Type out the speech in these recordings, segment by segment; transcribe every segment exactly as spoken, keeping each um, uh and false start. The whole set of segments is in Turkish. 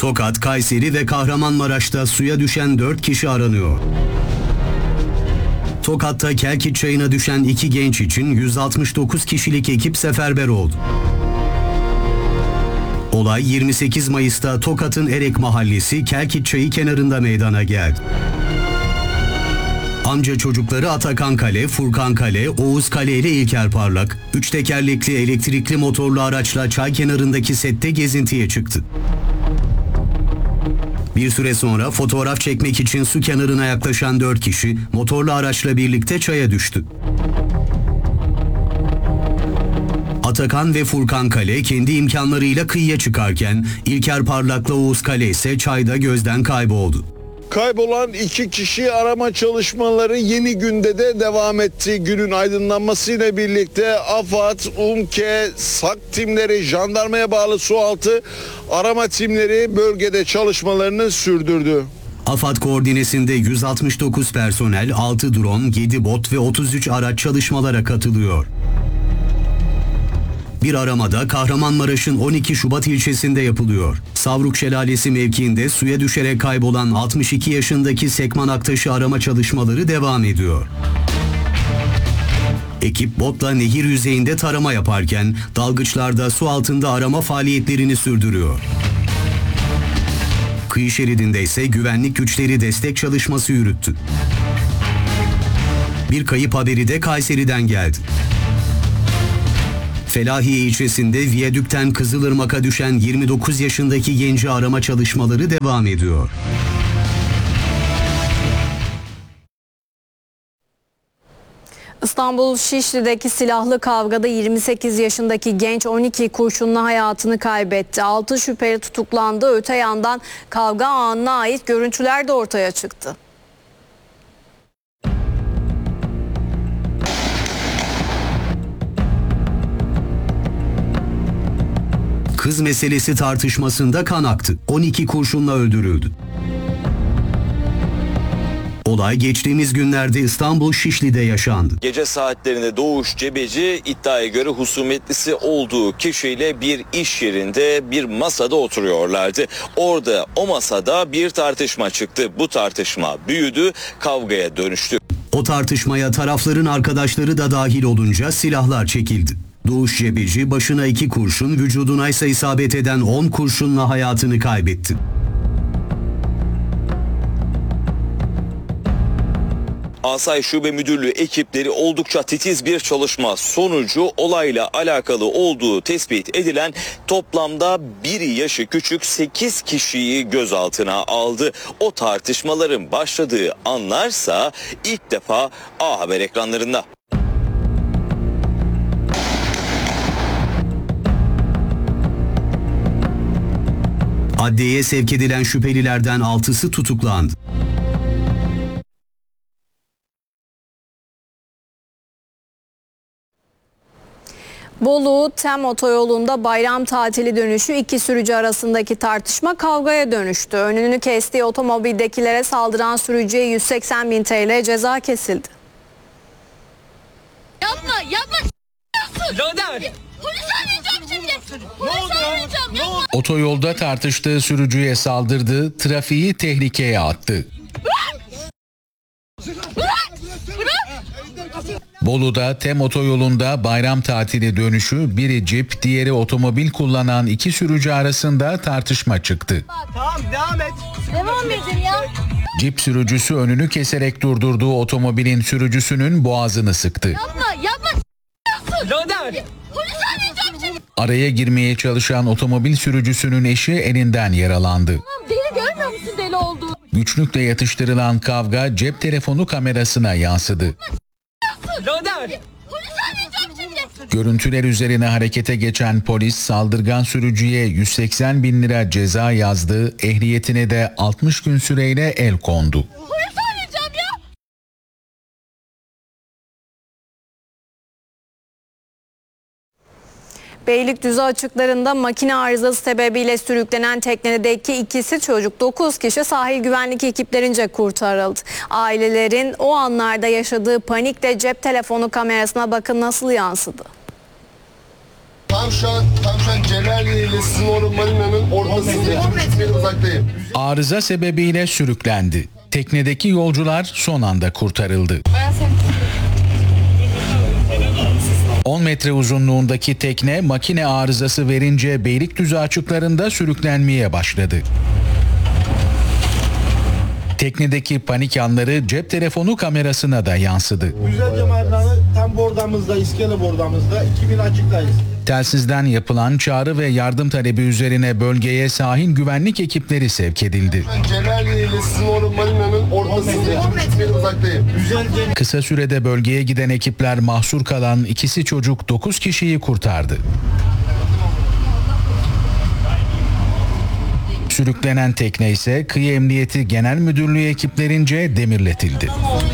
Tokat, Kayseri ve Kahramanmaraş'ta suya düşen dört kişi aranıyor. Tokat'ta Kelkit Çayı'na düşen iki genç için yüz altmış dokuz kişilik ekip seferber oldu. Olay yirmi sekiz Mayıs'ta Tokat'ın Erek Mahallesi Kelkit Çayı kenarında meydana geldi. Amca çocukları Atakan Kale, Furkan Kale, Oğuz Kale ile İlker Parlak, üç tekerlekli elektrikli motorlu araçla çay kenarındaki sette gezintiye çıktı. Bir süre sonra fotoğraf çekmek için su kenarına yaklaşan dört kişi motorlu araçla birlikte çaya düştü. Atakan ve Furkan Kale kendi imkanlarıyla kıyıya çıkarken İlker Parlak'la Oğuz Kale ise çayda gözden kayboldu. Kaybolan iki kişi arama çalışmaları yeni günde de devam etti. Günün aydınlanmasıyla birlikte AFAD, UMKE, SAK timleri, jandarmaya bağlı sualtı arama timleri bölgede çalışmalarını sürdürdü. AFAD koordinesinde yüz altmış dokuz personel, altı drone, yedi bot ve otuz üç araç çalışmalara katılıyor. Bir aramada Kahramanmaraş'ın on iki Şubat ilçesinde yapılıyor. Savruk Şelalesi mevkiinde suya düşerek kaybolan altmış iki yaşındaki Sekman Aktaş'ı arama çalışmaları devam ediyor. Ekip botla nehir yüzeyinde tarama yaparken dalgıçlar da su altında arama faaliyetlerini sürdürüyor. Kıyı şeridinde ise güvenlik güçleri destek çalışması yürüttü. Bir kayıp haberi de Kayseri'den geldi. Felahiye ilçesinde viyadükten Kızılırmak'a düşen yirmi dokuz yaşındaki genci arama çalışmaları devam ediyor. İstanbul Şişli'deki silahlı kavgada yirmi sekiz yaşındaki genç on iki kurşunla hayatını kaybetti. altı şüpheli tutuklandı. Öte yandan kavga anına ait görüntüler de ortaya çıktı. Kız meselesi tartışmasında kan aktı. on iki kurşunla öldürüldü. Olay geçtiğimiz günlerde İstanbul Şişli'de yaşandı. Gece saatlerinde Doğuş Cebeci iddiaya göre husumetlisi olduğu kişiyle bir iş yerinde bir masada oturuyorlardı. Orada o masada bir tartışma çıktı. Bu tartışma büyüdü, kavgaya dönüştü. O tartışmaya tarafların arkadaşları da dahil olunca silahlar çekildi. Doğuş Cebeci başına iki kurşun, vücuduna ise isabet eden on kurşunla hayatını kaybetti. Asayiş Şube Müdürlüğü ekipleri oldukça titiz bir çalışma sonucu olayla alakalı olduğu tespit edilen toplamda bir yaşı küçük sekiz kişiyi gözaltına aldı. O tartışmaların başladığı anlarsa ilk defa A Haber ekranlarında. Adliyeye sevk edilen şüphelilerden altısı tutuklandı. Bolu Tem otoyolunda bayram tatili dönüşü iki sürücü arasındaki tartışma kavgaya dönüştü. Önünü kestiği otomobildekilere saldıran sürücüye yüz seksen bin T L ceza kesildi. Yapma yapma. Loder. Polis arayacağım şimdi. Polis arayacağım. Yapma. Otoyolda tartıştığı sürücüye saldırdı, trafiği tehlikeye attı. Bolu'da Tem otoyolunda bayram tatili dönüşü biri cip, diğeri otomobil kullanan iki sürücü arasında tartışma çıktı. Tamam devam et. Devam edin ya. Cip sürücüsü önünü keserek durdurduğu otomobilin sürücüsünün boğazını sıktı. Yapma yapma. Loder. Polis arayacağım şimdi. Araya girmeye çalışan otomobil sürücüsünün eşi elinden yaralandı. Tamam deli görmüyor musun deli olduğunu? Güçlükle yatıştırılan kavga cep telefonu kamerasına yansıdı. Loder. Polis arayacağım şimdi. Görüntüler üzerine harekete geçen polis saldırgan sürücüye yüz seksen bin lira ceza yazdı, ehliyetine de altmış gün süreyle el kondu. Polis arayacağım ya. Beylikdüzü açıklarında makine arızası sebebiyle sürüklenen teknedeki ikisi çocuk dokuz kişi sahil güvenlik ekiplerince kurtarıldı. Ailelerin o anlarda yaşadığı panik de cep telefonu kamerasına bakın nasıl yansıdı. Tam şu an, tam şu an Celaliye ile sizin orada marinanın ortasındayım. Bir uzaktayım. Arıza sebebiyle sürüklendi. Teknedeki yolcular son anda kurtarıldı. on metre uzunluğundaki tekne makine arızası verince Beylikdüzü açıklarında sürüklenmeye başladı. Teknedeki panik anları cep telefonu kamerasına da yansıdı. Güzelce marinanı tam bordamızda, iskele bordamızda iki bin açıktayız. Telsizden yapılan çağrı ve yardım talebi üzerine bölgeye sahil güvenlik ekipleri sevk edildi. Celaliye ile sizin orada marinanın ortasındayım. Bir uzaktayım. Güzelce Kısa sürede bölgeye giden ekipler mahsur kalan ikisi çocuk dokuz kişiyi kurtardı. Sürüklenen tekne ise Kıyı Emniyeti Genel Müdürlüğü ekiplerince demirletildi.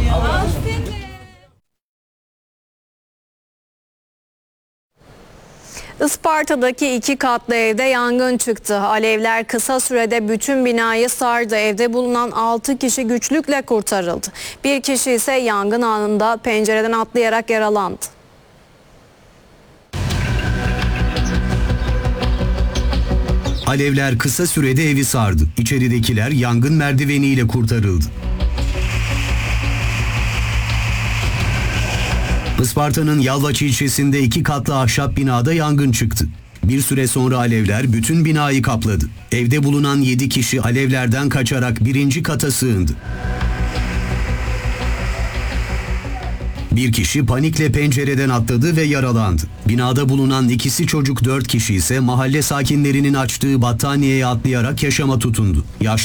Isparta'daki iki katlı evde yangın çıktı. Alevler kısa sürede bütün binayı sardı. Evde bulunan altı kişi güçlükle kurtarıldı. Bir kişi ise yangın anında pencereden atlayarak yaralandı. Alevler kısa sürede evi sardı. İçeridekiler yangın merdiveniyle kurtarıldı. Isparta'nın Yalvaç ilçesinde iki katlı ahşap binada yangın çıktı. Bir süre sonra alevler bütün binayı kapladı. Evde bulunan yedi kişi alevlerden kaçarak birinci kata sığındı. Bir kişi panikle pencereden atladı ve yaralandı. Binada bulunan ikisi çocuk dört kişi ise mahalle sakinlerinin açtığı battaniyeye atlayarak yaşama tutundu. Yaşlı